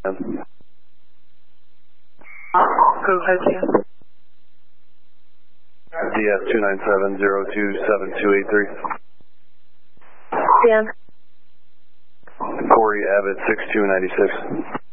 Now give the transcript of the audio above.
Go ahead, Sam. DS 297027283. Sam. Corey Abbott 6296.